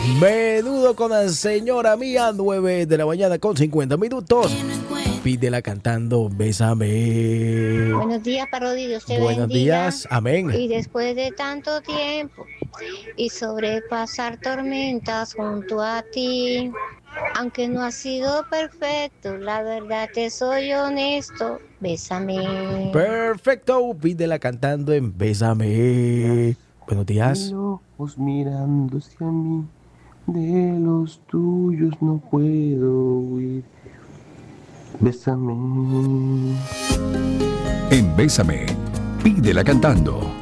Menudo con la señora mía, 9 de la mañana con 50 minutos. Pídela cantando Bésame. Buenos días, Parodi, Dios te Buenos bendiga. días, amén. Y después de tanto tiempo y sobrepasar tormentas junto a ti, aunque no ha sido perfecto, la verdad te soy honesto, bésame. Perfecto, pídela cantando en Bésame. Buenos días. Mil ojos mirando hacia mí, de los tuyos no puedo huir. Bésame. En Bésame, pídela cantando.